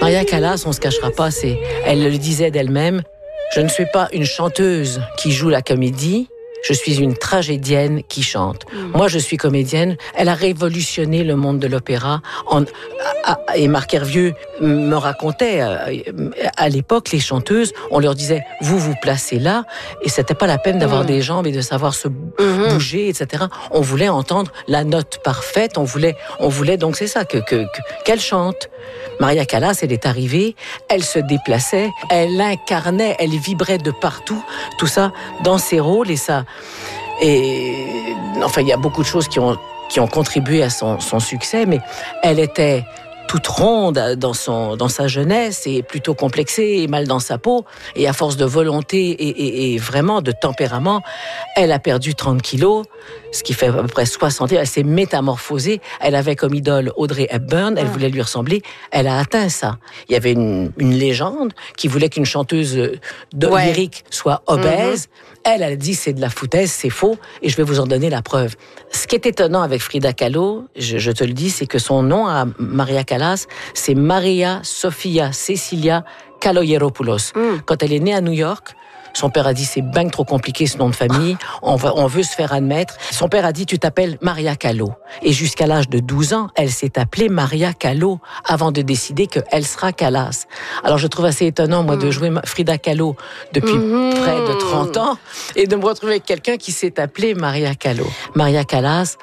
Maria Callas, on ne se cachera pas, elle le disait d'elle-même, je ne suis pas une chanteuse qui joue la comédie, je suis une tragédienne qui chante. Moi, je suis comédienne. Elle a révolutionné le monde de l'opéra. Et Marc Hervieux me racontait, à l'époque, les chanteuses, on leur disait, vous vous placez là, et c'était pas la peine d'avoir des jambes et de savoir se bouger, etc. On voulait entendre la note parfaite, on voulait donc c'est ça, qu'elle chante. Maria Callas, elle est arrivée, elle se déplaçait, elle incarnait, elle vibrait de partout, tout ça dans ses rôles et enfin il y a beaucoup de choses qui ont contribué à son succès, mais elle était toute ronde dans sa jeunesse et plutôt complexée et mal dans sa peau, et à force de volonté et vraiment de tempérament, elle a perdu 30 kilos, ce qui fait à peu près 60 ans. Elle s'est métamorphosée. Elle avait comme idole Audrey Hepburn, elle voulait lui ressembler, elle a atteint ça. Il y avait une légende qui voulait qu'une chanteuse lyrique soit obèse. Elle a dit c'est de la foutaise, c'est faux, et je vais vous en donner la preuve. Ce qui est étonnant avec Frida Kahlo, je te le dis, c'est que son nom à Maria Callas, c'est Maria Sofia Cecilia Kaloyeropoulos. Quand elle est née à New York, son père a dit c'est bien trop compliqué ce nom de famille, on veut se faire admettre. Son père a dit tu t'appelles Maria Kahlo. Et jusqu'à l'âge de 12 ans, elle s'est appelée Maria Kahlo avant de décider qu'elle sera Callas. Alors je trouve assez étonnant moi de jouer Frida Kahlo depuis près de 30 ans et de me retrouver avec quelqu'un qui s'est appelé Maria Kahlo. Maria Callas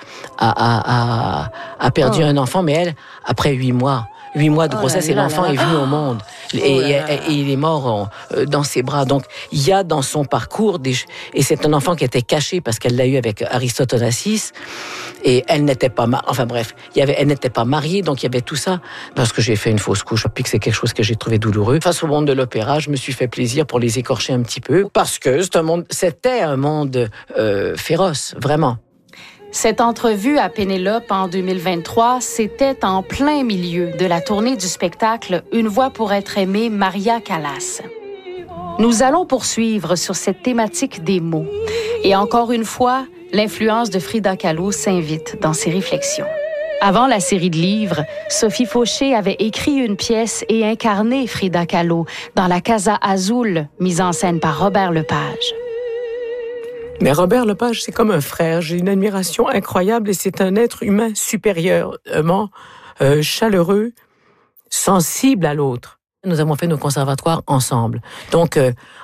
a perdu un enfant, mais elle, après 8 mois de grossesse, et l'enfant est venu au monde. Et il est mort dans ses bras. Donc, il y a dans son parcours et c'est un enfant qui était caché parce qu'elle l'a eu avec Aristote Onassis, et elle n'était pas elle n'était pas mariée, donc il y avait tout ça. Parce que j'ai fait une fausse couche, puis que c'est quelque chose que j'ai trouvé douloureux. Face au monde de l'opéra, je me suis fait plaisir pour les écorcher un petit peu, parce que c'était un monde féroce, vraiment. Cette entrevue à Pénélope en 2023, c'était en plein milieu de la tournée du spectacle Une voix pour être aimée, Maria Callas. Nous allons poursuivre sur cette thématique des mots. Et encore une fois, l'influence de Frida Kahlo s'invite dans ses réflexions. Avant la série de livres, Sophie Fauché avait écrit une pièce et incarné Frida Kahlo dans La Casa Azul, mise en scène par Robert Lepage. Mais Robert Lepage, c'est comme un frère. J'ai une admiration incroyable et c'est un être humain supérieurement chaleureux, sensible à l'autre. Nous avons fait nos conservatoires ensemble. Donc,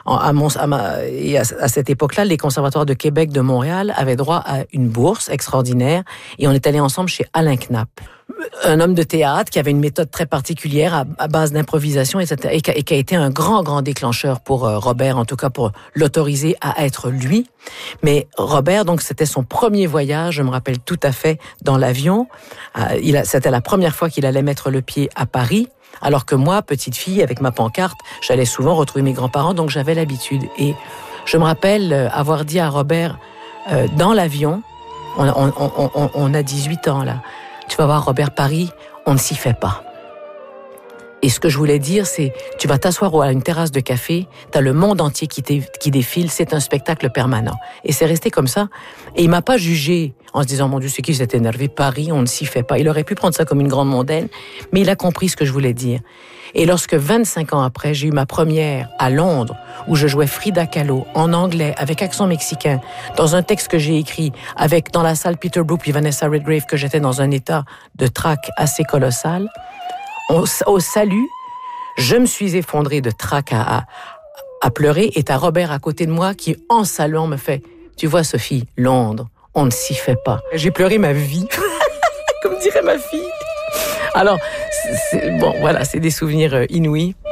à cette époque-là, les conservatoires de Québec, de Montréal avaient droit à une bourse extraordinaire et on est allés ensemble chez Alain Knapp. Un homme de théâtre qui avait une méthode très particulière à base d'improvisation, etc., et qui a été un grand déclencheur pour Robert, en tout cas pour l'autoriser à être lui. Mais Robert, donc, c'était son premier voyage, je me rappelle tout à fait, dans l'avion. C'était la première fois qu'il allait mettre le pied à Paris, alors que moi, petite fille, avec ma pancarte, j'allais souvent retrouver mes grands-parents, donc j'avais l'habitude. Et je me rappelle avoir dit à Robert, dans l'avion, on a 18 ans, là, tu vas voir, Robert, Paris, on ne s'y fait pas. Et ce que je voulais dire, c'est, tu vas t'asseoir à une terrasse de café, t'as le monde entier qui défile, c'est un spectacle permanent. Et c'est resté comme ça. Et il m'a pas jugé en se disant, mon Dieu, c'est qui s'est énervé, Paris, on ne s'y fait pas. Il aurait pu prendre ça comme une grande mondaine, mais il a compris ce que je voulais dire. Et lorsque 25 ans après, j'ai eu ma première à Londres, où je jouais Frida Kahlo en anglais, avec accent mexicain, dans un texte que j'ai écrit, dans la salle Peter Brook puis Vanessa Redgrave, que j'étais dans un état de trac assez colossal, au salut, je me suis effondrée de trac à pleurer, et t'as Robert à côté de moi qui, en saluant, me fait « Tu vois, Sophie, Londres, on ne s'y fait pas. » J'ai pleuré ma vie, comme dirait ma fille. Alors, c'est des souvenirs inouïs.